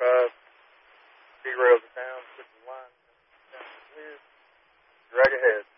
45, derails it down, puts the line down, clear, drag ahead.